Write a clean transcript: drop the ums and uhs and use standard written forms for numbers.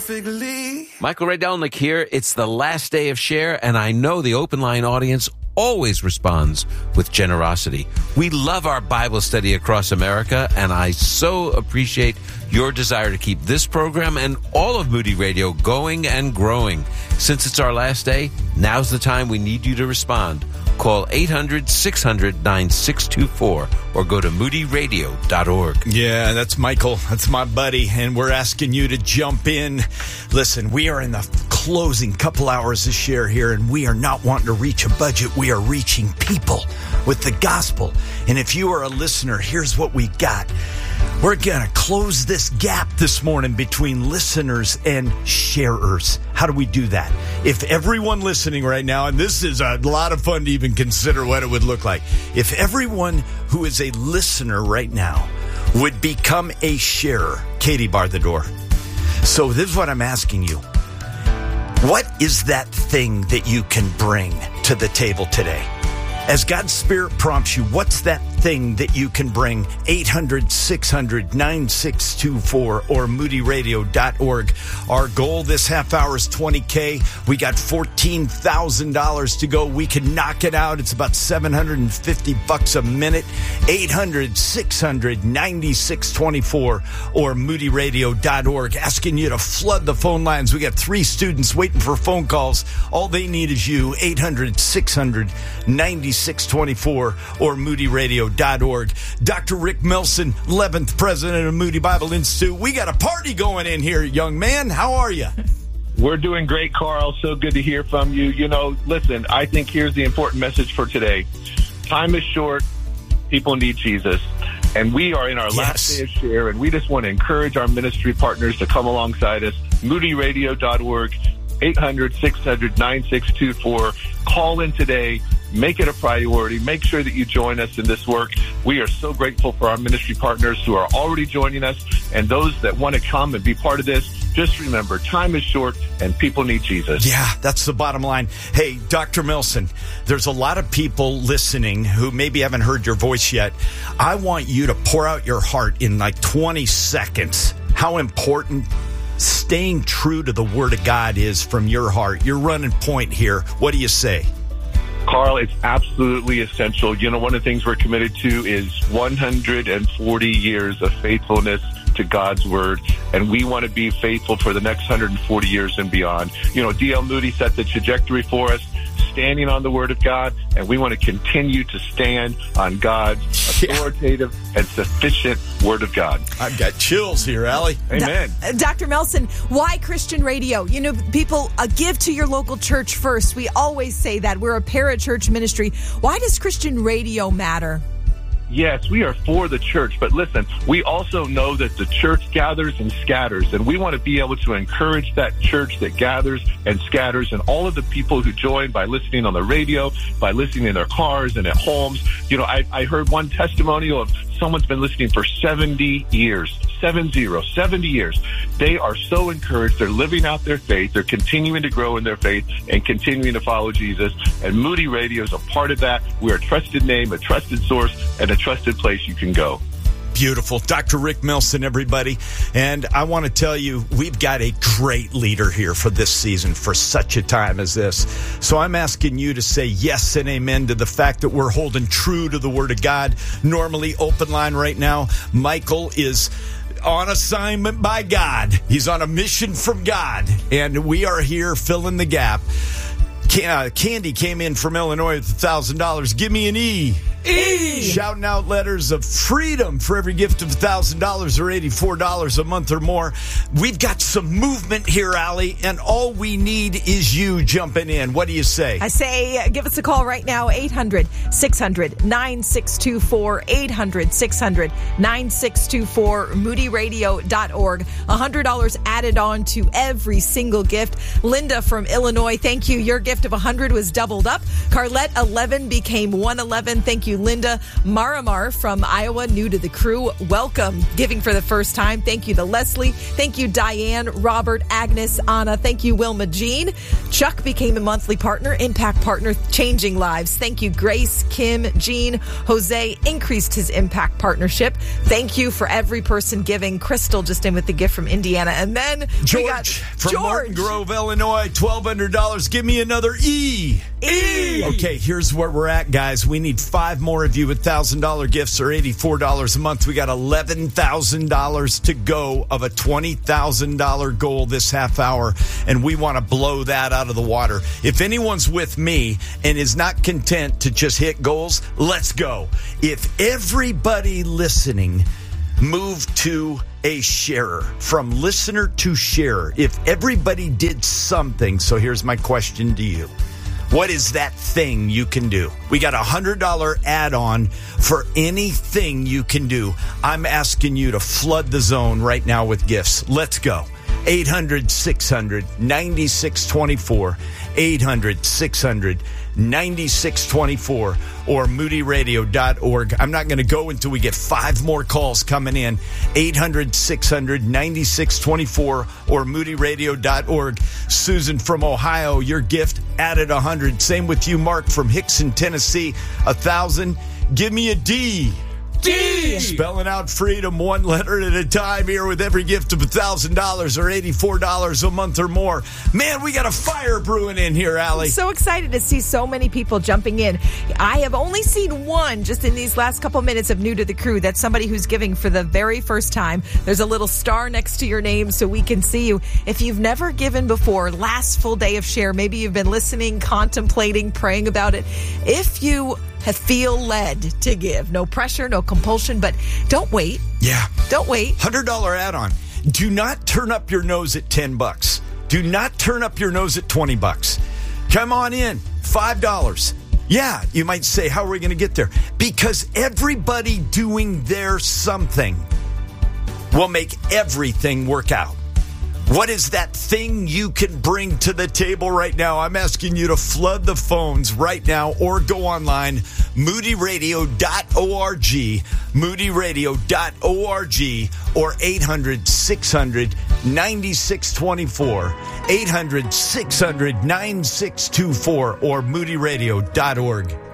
perfectly. Michael Rydelnik here. It's the last day of Share, and I know the open line audience always responds with generosity. We love our Bible study across America, and I so appreciate your desire to keep this program and all of Moody Radio going and growing. Since it's our last day, now's the time we need you to respond. Call 800-600-9624 or go to moodyradio.org. Yeah, that's Michael. That's my buddy, and we're asking you to jump in. Listen, we are in the closing couple hours of Share here, and we are not wanting to reach a budget. We are reaching people with the gospel. And if you are a listener, here's what we got. We're going to close this gap this morning between listeners and sharers. How do we do that? If everyone listening right now, and this is a lot of fun to even consider what it would look like, if everyone who is a listener right now would become a sharer, Katie, bar the door. So this is what I'm asking you. What is that thing that you can bring to the table today? As God's Spirit prompts you, what's that thing that you can bring? 800-600-9624 or moodyradio.org. Our goal this half hour is $20K. We got $14,000 to go. We can knock it out. It's about $750 a minute. 800-600-9624 or moodyradio.org. Asking you to flood the phone lines. We got 3 students waiting for phone calls. All they need is you. 800-600-9624 or moodyradio.org. Dr. Rick Melson, 11th president of Moody Bible Institute. We got a party going in here, young man. How are you? We're doing great, Carl. So good to hear from you. You know, listen, I think here's the important message for today. Time is short. People need Jesus. And we are in our last day of Share, and we just want to encourage our ministry partners to come alongside us. moodyradio.org, 800-600-9624. Call in today. Make it a priority. Make sure that you join us in this work. We are so grateful for our ministry partners who are already joining us, and those that want to come and be part of this. Just remember, time is short and people need Jesus. Yeah, that's the bottom line. Hey, Dr. Melson, there's a lot of people listening who maybe haven't heard your voice yet. I want you to pour out your heart in like 20 seconds. How important staying true to the Word of God is from your heart. Your running point here. What do you say? Carl, it's absolutely essential. You know, one of the things we're committed to is 140 years of faithfulness to God's Word, and we want to be faithful for the next 140 years and beyond. You know, D.L. Moody set the trajectory for us, standing on the Word of God, and we want to continue to stand on God's authoritative and sufficient Word of God. I've got chills here, Allie. Amen. Dr. Melson, why Christian radio? You know, people give to your local church first. We always say that. We're a parachurch ministry. Why does Christian radio matter? Yes, we are for the church, but listen, we also know that the church gathers and scatters, and we want to be able to encourage that church that gathers and scatters and all of the people who join by listening on the radio, by listening in their cars and at homes. You know, I heard one testimonial of someone's been listening for 70 years. 70 years. They are so encouraged. They're living out their faith. They're continuing to grow in their faith and continuing to follow Jesus. And Moody Radio is a part of that. We're a trusted name, a trusted source, and a trusted place you can go. Beautiful. Dr. Rick Melson, everybody. And I want to tell you, we've got a great leader here for this season, for such a time as this. So I'm asking you to say yes and amen to the fact that we're holding true to the Word of God. Normally, open line right now, Michael is on assignment by God. He's on a mission from God. And we are here filling the gap. Candy came in from Illinois with $1,000. Give me an E. E. Shouting out letters of freedom for every gift of $1,000 or $84 a month or more. We've got some movement here, Allie, and all we need is you jumping in. What do you say? I say give us a call right now, 800-600-9624, 800-600-9624, moodyradio.org. $100 added on to every single gift. Linda from Illinois, thank you. Your gift of $100 was doubled up. Carlette, 11 became 111. Thank you, you, Linda Maramar from Iowa, new to the crew. Welcome. Giving for the first time. Thank you to Leslie. Thank you, Diane, Robert, Agnes, Anna. Thank you, Wilma Jean. Chuck became a monthly partner, impact partner, changing lives. Thank you, Grace, Kim, Jean, Jose increased his impact partnership. Thank you for every person giving. Crystal just in with the gift from Indiana. And then George we got from Martin Grove, Illinois, $1,200. Give me another E. Okay, here's where we're at, guys. We need 5 more of you with $1,000 gifts or $84 a month. We got $11,000 to go of a $20,000 goal this half hour, and we want to blow that out of the water. If anyone's with me and is not content to just hit goals, let's go. If everybody listening moved to a sharer, from listener to sharer, if everybody did something, so here's my question to you. What is that thing you can do? We got a $100 add-on for anything you can do. I'm asking you to flood the zone right now with gifts. Let's go. 800-600-9624. 800-600-9624 or moodyradio.org. I'm not going to go until we get 5 more calls coming in. 800-600-9624 or moodyradio.org. Susan from Ohio, your gift added 100. Same with you, Mark from Hickson, Tennessee, 1,000. Give me a D. D. Spelling out freedom one letter at a time here with every gift of $1,000 or $84 a month or more. Man, we got a fire brewing in here, Allie. So excited to see so many people jumping in. I have only seen one just in these last couple minutes of New to the Crew. That's somebody who's giving for the very first time. There's a little star next to your name so we can see you. If you've never given before, last full day of share, maybe you've been listening, contemplating, praying about it. If you feel led to give, no pressure, no compulsion, but don't wait. Yeah. Don't wait. $100 add-on. Do not turn up your nose at $10. Do not turn up your nose at $20. Come on in. $5. Yeah, you might say, how are we going to get there? Because everybody doing their something will make everything work out. What is that thing you can bring to the table right now? I'm asking you to flood the phones right now or go online, moodyradio.org, moodyradio.org, or 800-600-9624, 800-600-9624, or moodyradio.org.